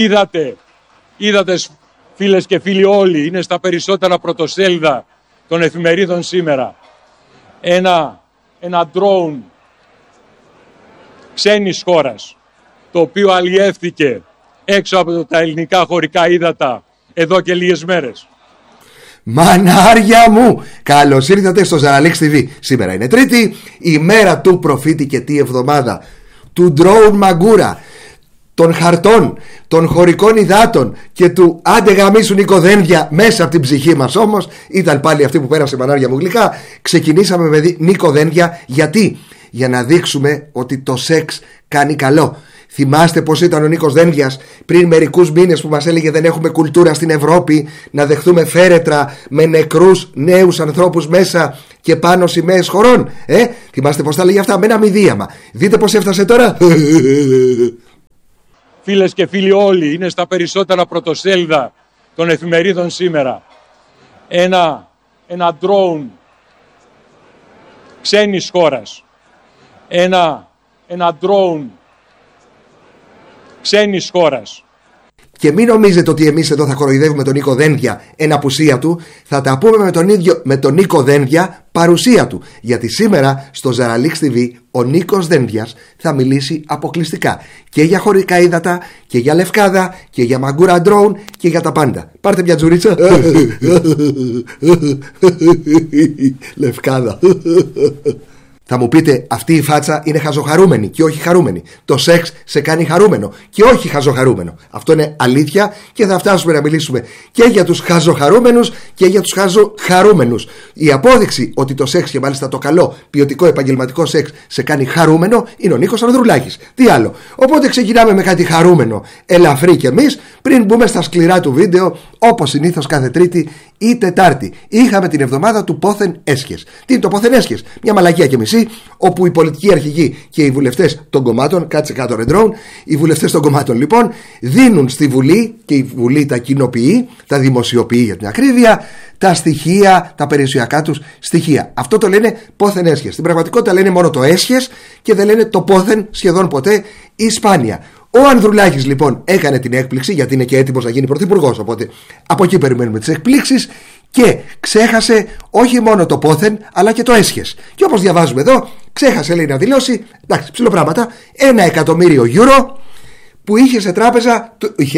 Είδατε φίλες και φίλοι όλοι, είναι στα περισσότερα πρωτοσέλιδα των εφημερίδων σήμερα. Ένα drone ξένης χώρας, το οποίο αλλιεύθηκε έξω από τα ελληνικά χωρικά ύδατα εδώ και λίγες μέρες. Μανάρια μου, καλώς ήρθατε στο Ζαραλίξ TV. Σήμερα είναι Τρίτη, η μέρα του προφήτη και τη εβδομάδα του drone μαγκούρα, των χαρτών, των χωρικών υδάτων και του άντε γαμίσουν οικοδένδια μέσα από την ψυχή μας. Όμως ήταν πάλι αυτή που πέρασε, μανάρια μου γλυκά. Ξεκινήσαμε με νοικοδένδια. Γιατί? Για να δείξουμε ότι το σεξ κάνει καλό. Θυμάστε πως ήταν ο Νίκος Δένδιας πριν μερικούς μήνες που μας έλεγε δεν έχουμε κουλτούρα στην Ευρώπη να δεχθούμε φέρετρα με νεκρούς νέους ανθρώπους μέσα και πάνω σημαίες χωρών? Θυμάστε πως τα έλεγε αυτά με ένα μηδίαμα? Δείτε πως έφτασε τώρα. Φίλες και φίλοι όλοι, είναι στα περισσότερα πρωτοσέλιδα των εφημερίδων σήμερα. Ένα drone ξένης χώρας. Ένα drone ξένης χώρας. Και μην νομίζετε ότι εμείς εδώ θα κοροϊδεύουμε τον Νίκο Δένδια εν απουσία του. Θα τα πούμε με τον Νίκο Δένδια παρουσία του. Γιατί σήμερα στο Ζαραλίξ TV ο Νίκος Δένδιας θα μιλήσει αποκλειστικά και για χωρικά ύδατα και για λευκάδα και για μαγκούρα drone και για τα πάντα. Πάρτε μια τζουρίτσα. Λευκάδα. Θα μου πείτε, αυτή η φάτσα είναι χαζοχαρούμενη και όχι χαρούμενη. Το σεξ σε κάνει χαρούμενο και όχι χαζοχαρούμενο. Αυτό είναι αλήθεια και θα φτάσουμε να μιλήσουμε και για τους χαζοχαρούμενους και για τους χαζοχαρούμενους. Η απόδειξη ότι το σεξ, και μάλιστα το καλό ποιοτικό επαγγελματικό σεξ, σε κάνει χαρούμενο είναι ο Νίκος Ανδρουλάκης. Τι άλλο? Οπότε ξεκινάμε με κάτι χαρούμενο, ελαφρύ κι εμείς, πριν μπούμε στα σκληρά του βίντεο, όπως συνήθως κάθε Τρίτη ή Τετάρτη. Είχαμε την εβδομάδα του πόθεν έσχες. Τι είναι το πόθεν έσχες? Μια μαλακία και μισή, όπου οι πολιτικοί αρχηγοί και οι βουλευτές των κομμάτων, κάτσε κάτω ρε drone, οι βουλευτές των κομμάτων λοιπόν δίνουν στη Βουλή, και η Βουλή τα κοινοποιεί, τα δημοσιοποιεί για την ακρίβεια, τα στοιχεία, τα περιουσιακά τους στοιχεία. Αυτό το λένε πόθεν έσχες. Στην πραγματικότητα λένε μόνο το έσχες και δεν λένε το πόθεν σχεδόν ποτέ ή σπάνια. Ο Ανδρουλάκης λοιπόν έκανε την έκπληξη, γιατί είναι και έτοιμος να γίνει πρωθυπουργός, οπότε από εκεί περιμένουμε τις εκπλήξεις, και ξέχασε όχι μόνο το πόθεν αλλά και το έσχες. Και όπως διαβάζουμε εδώ, ξέχασε λέει να δηλώσει, εντάξει, ψιλοπράγματα, 1 εκατομμύριο euro που είχε σε τράπεζα,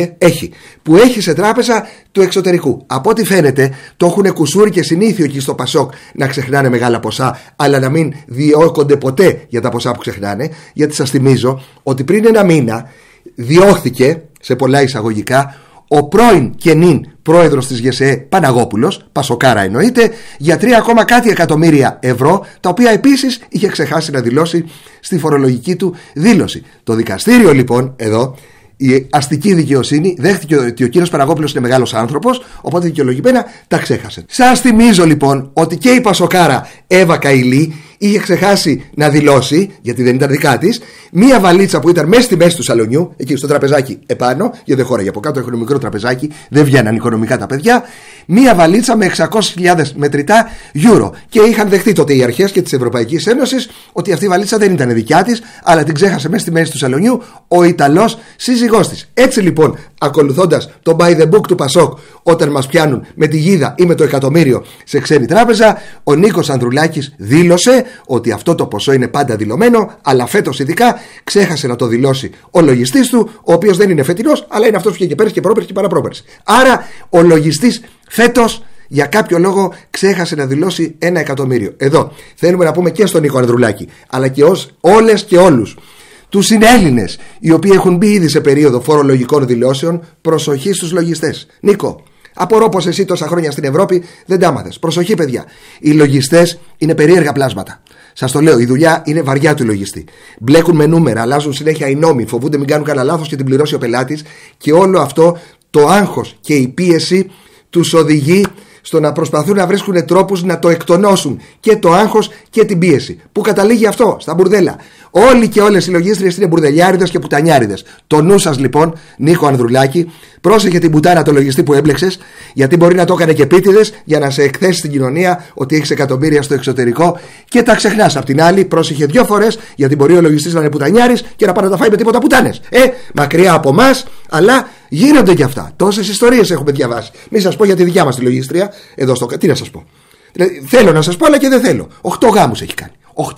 που έχει σε τράπεζα του εξωτερικού. Από ό,τι φαίνεται το έχουν κουσούρι και συνήθιο εκεί στο Πασόκ να ξεχνάνε μεγάλα ποσά, αλλά να μην διώκονται ποτέ για τα ποσά που ξεχνάνε. Γιατί σας θυμίζω ότι πριν ένα μήνα διώχθηκε, σε πολλά εισαγωγικά, ο πρώην και νυν πρόεδρος της ΓΕΣΕ Παναγόπουλος, Πασοκάρα εννοείται, για 3 κάτι εκατομμύρια ευρώ, τα οποία επίσης είχε ξεχάσει να δηλώσει στη φορολογική του δήλωση. Το δικαστήριο λοιπόν εδώ, η αστική δικαιοσύνη, δέχτηκε ότι ο κύριος Παναγόπουλος είναι μεγάλος άνθρωπος, οπότε δικαιολογημένα τα ξέχασε. Σας θυμίζω λοιπόν ότι και η Πασοκάρα Εύα Καηλή είχε ξεχάσει να δηλώσει, γιατί δεν ήταν δικά της, μία βαλίτσα που ήταν μέσα στη μέση του σαλονιού, εκεί στο τραπεζάκι επάνω, γιατί δεν χώραγε από κάτω, έχουν μικρό τραπεζάκι, δεν βγαίναν οικονομικά τα παιδιά. Μία βαλίτσα με 600.000 μετρητά euro. Και είχαν δεχτεί τότε οι αρχές και της Ευρωπαϊκής Ένωσης ότι αυτή η βαλίτσα δεν ήταν δικιά της, αλλά την ξέχασε μέσα στη μέση του σαλονιού ο Ιταλός σύζυγός της. Έτσι λοιπόν, ακολουθώντας το by the book του Πασόκ, όταν μας πιάνουν με τη γίδα ή με το εκατομμύριο σε ξένη τράπεζα, ο Νίκος Ανδρουλάκης δήλωσε ότι αυτό το ποσό είναι πάντα δηλωμένο, αλλά φέτος ειδικά ξέχασε να το δηλώσει ο λογιστής του, ο οποίος δεν είναι φετινός, αλλά είναι αυτός που είχε και πέρυσι και πρόπερσι και παραπρόπερσι. Άρα ο λογιστής φέτος για κάποιο λόγο ξέχασε να δηλώσει 1 εκατομμύριο. Εδώ θέλουμε να πούμε και στον Νίκο Ανδρουλάκη, αλλά και όλες και όλους τους συνέλληνες οι οποίοι έχουν μπει ήδη σε περίοδο φορολογικών δηλώσεων, προσοχή στους λογιστές. Νίκο, απορώ πως εσύ τόσα χρόνια στην Ευρώπη δεν τα άμαθες. Προσοχή παιδιά, οι λογιστές είναι περίεργα πλάσματα. Σας το λέω, η δουλειά είναι βαριά του λογιστή. Μπλέκουν με νούμερα, αλλάζουν συνέχεια οι νόμοι, φοβούνται μην κάνουν κανένα λάθος και την πληρώσει ο πελάτης, και όλο αυτό το άγχος και η πίεση τους οδηγεί στο να προσπαθούν να βρίσκουν τρόπους να το εκτονώσουν, και το άγχος και την πίεση. Πού καταλήγει αυτό? Στα μπουρδέλα. Όλοι και όλες οι λογίστριες είναι μπουρδελιάριδες και πουτανιάριδες. Το νου σας λοιπόν, Νίκο Ανδρουλάκη, πρόσεχε την πουτάνα το λογιστή που έμπλεξες, γιατί μπορεί να το έκανε και επίτηδες για να σε εκθέσει στην κοινωνία ότι έχεις εκατομμύρια στο εξωτερικό και τα ξεχνάς. Απ' την άλλη, πρόσεχε 2 φορές, γιατί μπορεί ο λογιστής να είναι πουτανιάρης και να πάει να τα φάει με τίποτα πουτάνες. Μακριά από εμάς, αλλά Γίνονται και αυτά. Τόσες ιστορίες έχουμε διαβάσει. Μην σας πω για τη δικιά μας τη λογίστρια. Εδώ στο. Τι να σας πω. Θέλω να σας πω, αλλά και δεν θέλω. 8 γάμους έχει κάνει.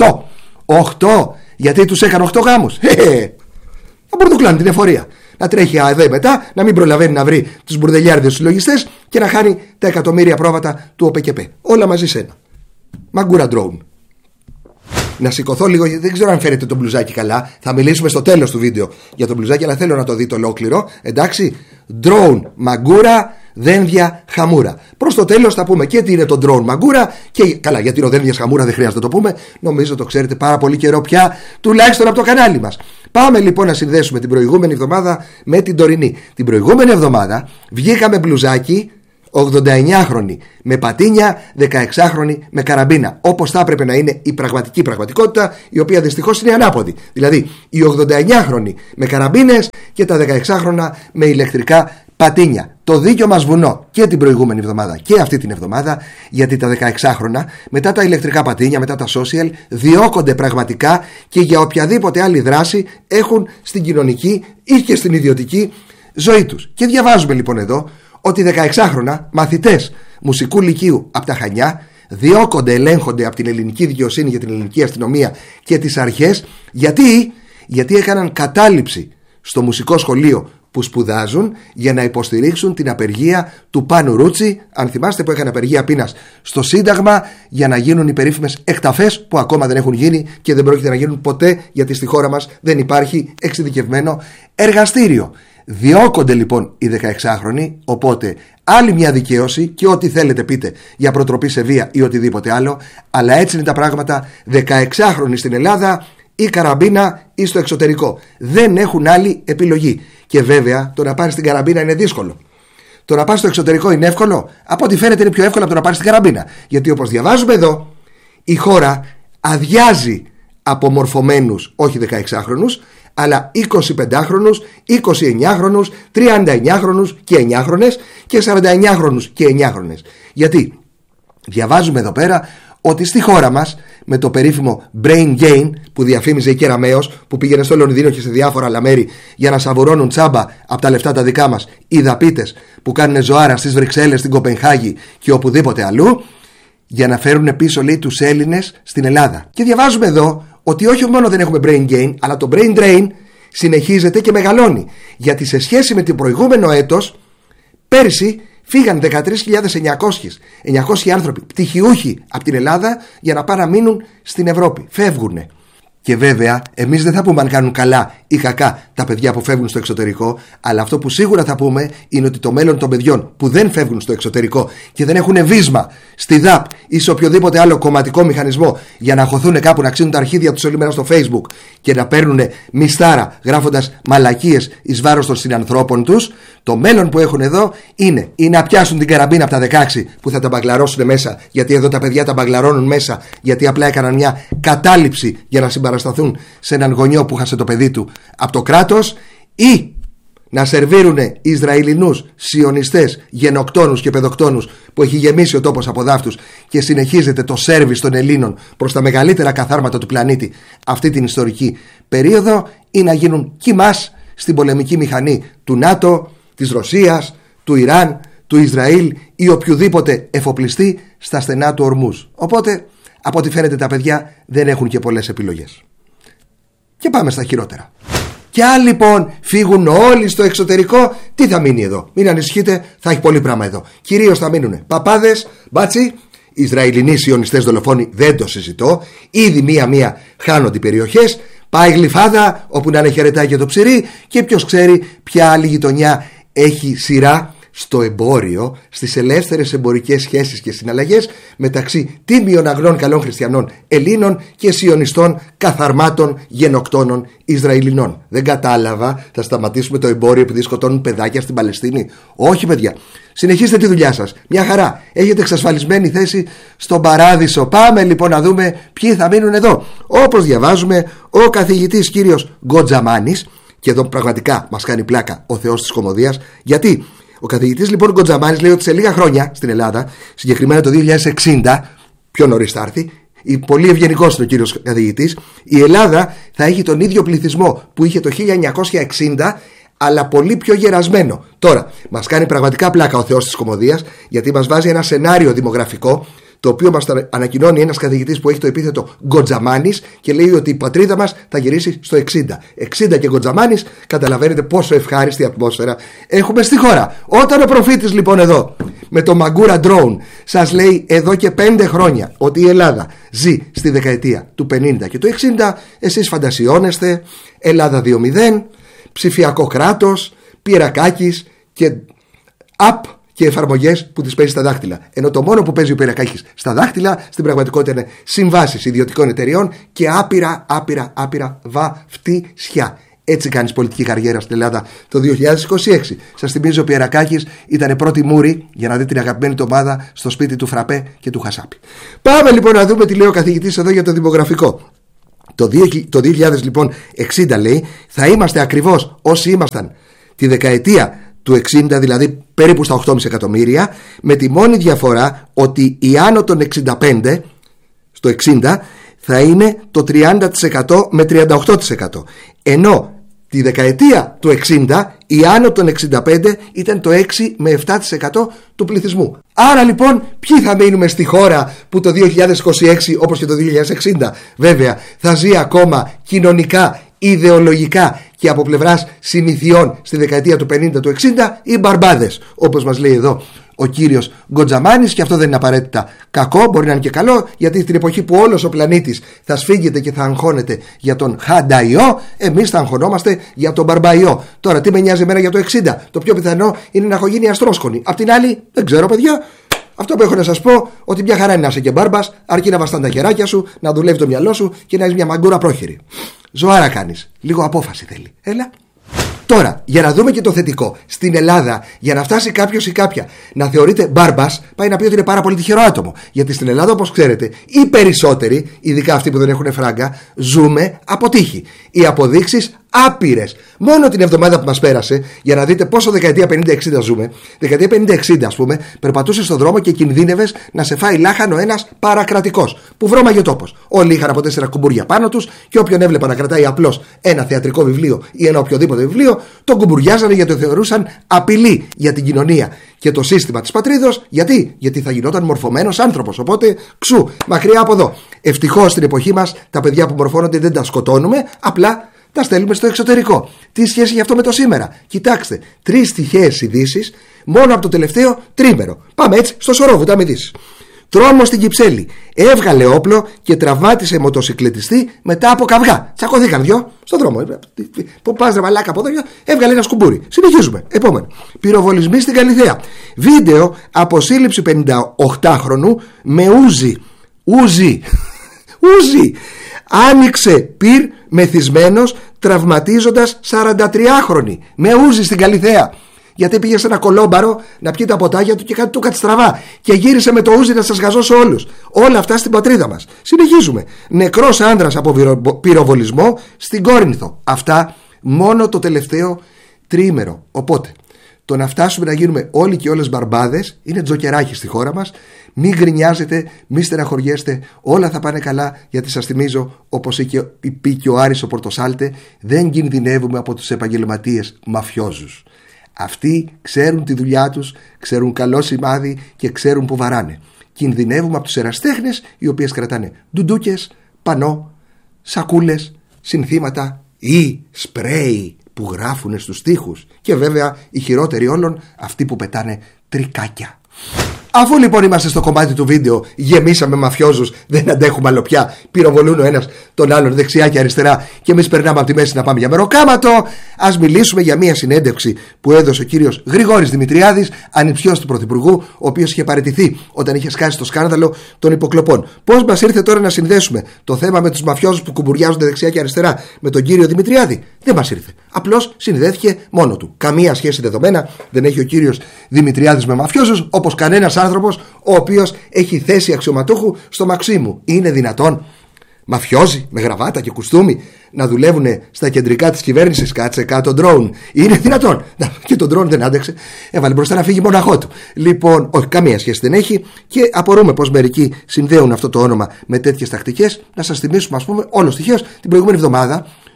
8. Γιατί τους έκανε 8 γάμους. Θα μπορεί να του κλάνει την εφορία. Να τρέχει ΑΕΔ μετά, να μην προλαβαίνει να βρει τους μπουρδελιάρδες τους λογιστές και να χάνει τα εκατομμύρια πρόβατα του ΟΠΕΚΕΠΕ. Όλα μαζί σε ένα. Μαγκούρα ντρόουν. Να σηκωθώ λίγο, δεν ξέρω αν φέρετε το μπλουζάκι καλά. Θα μιλήσουμε στο τέλος του βίντεο για το μπλουζάκι, αλλά θέλω να το δείτε ολόκληρο. Εντάξει. Ντρόουν μαγκούρα, δένδια χαμούρα. Προς το τέλος θα πούμε και τι είναι το ντρόουν μαγκούρα και καλά, γιατί είναι ο δένδια χαμούρα δεν χρειάζεται να το πούμε. Νομίζω το ξέρετε πάρα πολύ καιρό πια, τουλάχιστον από το κανάλι μας. Πάμε λοιπόν να συνδέσουμε την προηγούμενη εβδομάδα με την τωρινή. Την προηγούμενη εβδομάδα βγήκαμε μπλουζάκι 89χρονη με πατίνια, 16χρονη με καραμπίνα. Όπως θα έπρεπε να είναι η πραγματική πραγματικότητα, η οποία δυστυχώς είναι ανάποδη. Δηλαδή, οι 89χρονοι με καραμπίνες και τα 16χρονα με ηλεκτρικά πατίνια. Το δίκιο μας βουνό και την προηγούμενη εβδομάδα και αυτή την εβδομάδα, γιατί τα 16χρονα μετά τα ηλεκτρικά πατίνια, μετά τα social, διώκονται πραγματικά και για οποιαδήποτε άλλη δράση έχουν στην κοινωνική ή και στην ιδιωτική ζωή τους. Και διαβάζουμε λοιπόν εδώ ότι 16χρονα μαθητές μουσικού λυκείου από τα Χανιά διώκονται, ελέγχονται από την ελληνική δικαιοσύνη για την ελληνική αστυνομία και τις αρχές. Γιατί έκαναν κατάληψη στο μουσικό σχολείο που σπουδάζουν για να υποστηρίξουν την απεργία του Πάνου Ρούτσι. Αν θυμάστε, που έκανε απεργία πείνας στο Σύνταγμα για να γίνουν οι περίφημες εκταφές που ακόμα δεν έχουν γίνει και δεν πρόκειται να γίνουν ποτέ, γιατί στη χώρα μας δεν υπάρχει εξειδικευμένο εργαστήριο. Διώκονται λοιπόν οι 16χρονοι, οπότε άλλη μια δικαίωση και ό,τι θέλετε πείτε για προτροπή σε βία ή οτιδήποτε άλλο, αλλά έτσι είναι τα πράγματα. 16χρονοι στην Ελλάδα ή καραμπίνα ή στο εξωτερικό. Δεν έχουν άλλη επιλογή. Και βέβαια το να πάρεις την καραμπίνα είναι δύσκολο. Το να πας στο εξωτερικό είναι εύκολο. Από ό,τι φαίνεται είναι πιο εύκολο από το να πάρεις την καραμπίνα. Γιατί όπως διαβάζουμε εδώ, η χώρα αδειάζει από μορφωμένους, όχι 16χρονους, αλλά 25χρονους, 29χρονους, 39χρονους και 9χρονες και 49χρονους και 9χρονες. Γιατί διαβάζουμε εδώ πέρα ότι στη χώρα μας, με το περίφημο brain gain που διαφήμιζε η Κεραμέως, που πήγαινε στο Λονδίνο και σε διάφορα άλλα μέρη για να σαβουρώνουν τσάμπα από τα λεφτά τα δικά μας οι δαπίτες που κάνουν ζωάρα στις Βρυξέλλες, στην Κοπενχάγη και οπουδήποτε αλλού, για να φέρουν πίσω, λέει, τους Έλληνες στην Ελλάδα. Και διαβάζουμε εδώ ότι όχι μόνο δεν έχουμε brain gain, αλλά το brain drain συνεχίζεται και μεγαλώνει. Γιατί σε σχέση με το προηγούμενο έτος, πέρσι φύγαν 13.900 άνθρωποι, πτυχιούχοι από την Ελλάδα, για να πάνε να μείνουν στην Ευρώπη. Φεύγουνε. Και βέβαια, εμείς δεν θα πούμε αν κάνουν καλά ή κακά τα παιδιά που φεύγουν στο εξωτερικό, αλλά αυτό που σίγουρα θα πούμε είναι ότι το μέλλον των παιδιών που δεν φεύγουν στο εξωτερικό και δεν έχουν βίσμα στη ΔΑΠ ή σε οποιοδήποτε άλλο κομματικό μηχανισμό για να χωθούν κάπου να ξύνουν τα αρχίδια τους όλη μέρα στο Facebook και να παίρνουν μισθάρα γράφοντας μαλακίες εις βάρος των συνανθρώπων τους, το μέλλον που έχουν εδώ είναι ή να πιάσουν την καραμπίνα από τα 16 που θα τα μπαγκλαρώσουν μέσα, γιατί εδώ τα παιδιά τα μπαγκλαρώνουν μέσα, γιατί απλά έκαναν μια κατάληψη για να συμπαρασταθούν σε έναν γονιό που χάσε το παιδί του από το κράτος, ή να σερβίρουν Ισραηλινούς σιωνιστές, γενοκτόνους και παιδοκτόνους που έχει γεμίσει ο τόπος από δάφτους και συνεχίζεται το σέρβις των Ελλήνων προς τα μεγαλύτερα καθάρματα του πλανήτη αυτή την ιστορική περίοδο, ή να γίνουν κιμάς στην πολεμική μηχανή του ΝΑΤΟ, της Ρωσίας, του Ιράν, του Ισραήλ ή οποιοδήποτε εφοπλιστή στα στενά του Ορμούς. Οπότε, από ό,τι φαίνεται, τα παιδιά δεν έχουν και πολλές επιλογές. Και πάμε στα χειρότερα. Κι αν λοιπόν φύγουν όλοι στο εξωτερικό, τι θα μείνει εδώ? Μην ανησυχείτε, θα έχει πολύ πράγμα εδώ. Κυρίως θα μείνουν παπάδες, μπάτσι, Ισραηλινοί σιωνιστές δολοφόνοι, δεν το συζητώ. Ήδη μία-μία χάνονται οι περιοχές. Πάει Γλυφάδα, όπου να είναι χαιρετάκι για το ψυρί, και ποιος ξέρει ποια άλλη γειτονιά έχει σειρά στο εμπόριο, στις ελεύθερες εμπορικές σχέσεις και συναλλαγές μεταξύ τίμιων αγνών καλών χριστιανών Ελλήνων και σιωνιστών καθαρμάτων γενοκτώνων Ισραηλινών. Δεν κατάλαβα, θα σταματήσουμε το εμπόριο επειδή σκοτώνουν παιδάκια στην Παλαιστίνη? Όχι, παιδιά. Συνεχίστε τη δουλειά σας. Μια χαρά. Έχετε εξασφαλισμένη θέση στον παράδεισο. Πάμε λοιπόν να δούμε ποιοι θα μείνουν εδώ. Όπως διαβάζουμε, ο καθηγητής κύριος Γκοτζαμάνης, και εδώ πραγματικά μας κάνει πλάκα ο Θεός της κωμωδίας, γιατί ο καθηγητής λοιπόν Γκοτζαμάνης λέει ότι σε λίγα χρόνια στην Ελλάδα, συγκεκριμένα το 2060, πιο νωρίς θα έρθει, πολύ ευγενικός είναι ο κύριος καθηγητής, η Ελλάδα θα έχει τον ίδιο πληθυσμό που είχε το 1960, αλλά πολύ πιο γερασμένο. Τώρα, μας κάνει πραγματικά πλάκα ο Θεός της κωμωδίας, γιατί μας βάζει ένα σενάριο δημογραφικό, το οποίο μας ανακοινώνει ένας καθηγητής που έχει το επίθετο Γκοτζαμάνης και λέει ότι η πατρίδα μας θα γυρίσει στο 60. 60 και Γκοτζαμάνης, καταλαβαίνετε πόσο ευχάριστη ατμόσφαιρα έχουμε στη χώρα. Όταν ο προφήτης λοιπόν εδώ με το Μαγκούρα Drone σας λέει εδώ και 5 χρόνια ότι η Ελλάδα ζει στη δεκαετία του 50 και του 60, εσείς φαντασιώνεστε Ελλάδα 2.0, ψηφιακό κράτος, Πυρακάκης και app και εφαρμογές που τις παίζει στα δάχτυλα. Ενώ το μόνο που παίζει ο Πυρακάκης στα δάχτυλα στην πραγματικότητα είναι συμβάσεις ιδιωτικών εταιριών και άπειρα βαφτίσια. Έτσι κάνεις πολιτική καριέρα στην Ελλάδα το 2026. Σας θυμίζω ο Πυρακάκης ήταν πρώτη μούρη για να δει την αγαπημένη του ομάδα στο σπίτι του Φραπέ και του Χασάπη. Πάμε λοιπόν να δούμε τι λέει ο καθηγητής εδώ για το δημογραφικό. Το 2060 λέει θα είμαστε ακριβώς όσοι ήμασταν τη δεκαετία του 60, δηλαδή περίπου στα 8,5 εκατομμύρια, με τη μόνη διαφορά ότι οι άνω των 65 στο 60 θα είναι το 30% με 38%, ενώ τη δεκαετία του 60 οι άνω των 65 ήταν το 6 με 7% του πληθυσμού. Άρα λοιπόν ποιοι θα μείνουμε στη χώρα που το 2026 όπως και το 2060 βέβαια θα ζει ακόμα κοινωνικά, ιδεολογικά και από πλευράς συνηθιών στη δεκαετία του 50 του 60, οι μπαρμπάδες, όπως μας λέει εδώ ο κύριος Γκοτζαμάνης. Και αυτό δεν είναι απαραίτητα κακό, μπορεί να είναι και καλό, γιατί στην εποχή που όλος ο πλανήτης θα σφίγγεται και θα αγχώνεται για τον χανταϊό, εμείς θα αγχωνόμαστε για τον μπαρμπαϊό. Τώρα τι με νοιάζει εμένα για το 60? Το πιο πιθανό είναι να έχω γίνει αστρόσκονη. Απ' την άλλη δεν ξέρω παιδιά. Αυτό που έχω να σας πω, ότι μια χαρά είναι να είσαι και μπάρμπας, αρκεί να βαστάνε τα χεράκια σου, να δουλεύει το μυαλό σου και να έχεις μια μαγκούρα πρόχειρη. Ζωάρα κάνεις. Λίγο απόφαση θέλει. Έλα. Τώρα, για να δούμε και το θετικό. Στην Ελλάδα, για να φτάσει κάποιος ή κάποια να θεωρείται μπάρμπας, πάει να πει ότι είναι πάρα πολύ τυχερό άτομο. Γιατί στην Ελλάδα, όπως ξέρετε, οι περισσότεροι, ειδικά αυτοί που δεν έχουν φράγκα, ζούμε από τύχη. Οι αποδείξεις άπειρες. Μόνο την εβδομάδα που μας πέρασε, για να δείτε πόσο δεκαετία 50-60 ζούμε, δεκαετία 50-60 ας πούμε, περπατούσες στον δρόμο και κινδύνευες να σε φάει λάχανο ένας παρακρατικός που βρώμαγε ο τόπος. Όλοι είχαν από 4 κουμπούρια πάνω τους και όποιον έβλεπα να κρατάει απλώς ένα θεατρικό βιβλίο ή ένα οποιοδήποτε βιβλίο, τον κουμπουριάζανε γιατί το θεωρούσαν απειλή για την κοινωνία και το σύστημα της πατρίδος. Γιατί θα γινόταν μορφωμένος άνθρωπος. Οπότε ξου, μακριά από εδώ. Ευτυχώς στην εποχή μας τα παιδιά που μορφώνονται δεν τα σκοτώνουμε, απλά τα στέλνουμε στο εξωτερικό. Τι σχέση έχει αυτό με το σήμερα? Κοιτάξτε, 3 τυχαίες ειδήσεις μόνο από το τελευταίο τρίμερο. Πάμε έτσι στο Σορόβουτα, μην δεις. Τρόμος στην Κυψέλη. Έβγαλε όπλο και τραυμάτισε μοτοσυκλετιστή μετά από καυγά. Τσακωθήκαν δυο στον δρόμο. Πού πας ρε μαλάκα από εδώ? Έβγαλε ένα σκουμπούρι. Συνεχίζουμε. Επόμενο. Πυροβολισμοί στην Καλιθέα. Βίντεο από σύλληψη 58χρονου με ούζι. Ούζι. Άνοιξε πυρ μεθυσμένος τραυματίζοντας 43χρονη με ούζι στην Καλιθέα. Γιατί πήγε σε ένα κολόμπαρο να πιει τα ποτάγια του και κάτι του κάτι στραβά και γύρισε με το ούζι να σας γαζώσει όλους. Όλα αυτά στην πατρίδα μας. Συνεχίζουμε. Νεκρός άνδρας από πυροβολισμό στην Κόρινθο. Αυτά μόνο το τελευταίο τριήμερο. Οπότε το να φτάσουμε να γίνουμε όλοι και όλες μπαρμπάδες είναι τζοκεράκι στη χώρα μας. Μην γκρινιάζετε, μην στεναχωριέστε, όλα θα πάνε καλά, γιατί σας θυμίζω, όπως είπε και ο Άρης ο Πορτοσάλτε, δεν κινδυνεύουμε από τους επαγγελματίες μαφιόζους. Αυτοί ξέρουν τη δουλειά τους, ξέρουν καλό σημάδι και ξέρουν που βαράνε. Κινδυνεύουμε από τους εραστέχνες, οι οποίες κρατάνε ντουντούκες, πανό, σακούλες, συνθήματα ή σπρέι που γράφουν στους τοίχους. Και βέβαια οι χειρότεροι όλων, αυτοί που πετάνε τρικάκια. Αφού λοιπόν είμαστε στο κομμάτι του βίντεο, γεμίσαμε μαφιόζους, δεν αντέχουμε άλλο πια, πυροβολούν ο ένας τον άλλον δεξιά και αριστερά και εμείς περνάμε από τη μέση να πάμε για μεροκάματο. Ας μιλήσουμε για μια συνέντευξη που έδωσε ο κύριος Γρηγόρης Δημητριάδης, ανιψιός του Πρωθυπουργού, ο οποίος είχε παραιτηθεί όταν είχε σκάσει το σκάνδαλο των υποκλοπών. Πώς μας ήρθε τώρα να συνδέσουμε το θέμα με τους μαφιόζους που κουμπουριάζονται δεξιά και αριστερά με τον κύριο Δημητριάδη? Δεν μας ήρθε. Απλώς συνδέθηκε μόνο του. Καμία σχέση δεδομένα δεν έχει ο κύριος Δημητριάδης με μαφιόζους, όπως κανένας άνθρωπος ο οποίος έχει θέση αξιωματούχου στο Μαξίμου. Είναι δυνατόν μαφιόζοι με γραβάτα και κουστούμι να δουλεύουν στα κεντρικά της κυβέρνησης? Κάτσε κάτω drone. Είναι δυνατόν? Και το drone δεν άντεξε, έβαλε μπροστά να φύγει μοναχό του. Λοιπόν, όχι, καμία σχέση δεν έχει και απορούμε πως μερικοί συνδέουν αυτό το όνομα με τέτοιες τακτικές. Να σας θυμίσουμε, ας πούμε, όλος τυχαίως την προηγούμενη εβδομάδα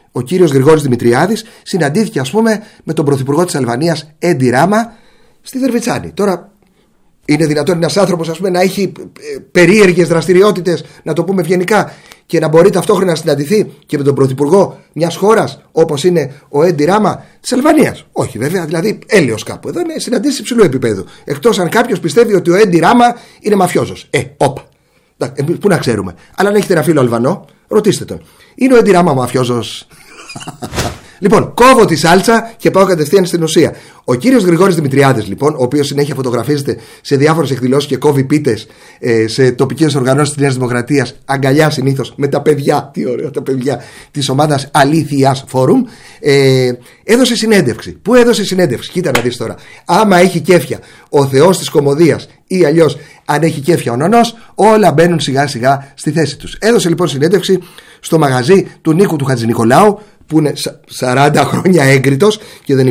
ο κύριος Γρηγόρης Δημητριάδης συναντήθηκε, ας πούμε, με τον πρωθυπουργό της Αλβανίας, Έντι Ράμα, στη Δερβιτσάνη. Τώρα, είναι δυνατόν ένας άνθρωπος, ας πούμε, να έχει περίεργες δραστηριότητες, να το πούμε ευγενικά, και να μπορεί ταυτόχρονα να συναντηθεί και με τον πρωθυπουργό μιας χώρας όπως είναι ο Έντι Ράμα της Αλβανίας? Όχι, βέβαια, δηλαδή έλεος κάπου. Εδώ είναι συναντήσεις υψηλού επίπεδου. Εκτός αν κάποιος πιστεύει ότι ο Έντι Ράμα είναι μαφιόζος. Όπα. Πού να ξέρουμε. Αλλά αν έχετε ένα φίλο Αλβανό, ρωτήστε τον. Είναι ο Έντι Ράμα μαφιόζος? Λοιπόν, κόβω τη σάλτσα και πάω κατευθείαν στην ουσία. Ο κύριος Γρηγόρης Δημητριάδης, λοιπόν, ο οποίος συνέχεια φωτογραφίζεται σε διάφορες εκδηλώσεις και κόβει πίτες σε τοπικές οργανώσεις της Νέας Δημοκρατίας, αγκαλιά συνήθως με τα παιδιά, τι ωραία τα παιδιά, της ομάδας Αλήθειας Φόρουμ, έδωσε συνέντευξη. Πού έδωσε συνέντευξη? Κοίτα να δεις τώρα. Άμα έχει κέφια ο Θεός της κωμωδίας, ή αλλιώς αν έχει κέφια ο νονός, όλα μπαίνουν σιγά σιγά στη θέση τους. Έδωσε λοιπόν συνέντευξη στο μαγαζί του Νίκου του Χατζηνικολάου, που είναι 40 χρόνια έγκριτος και δεν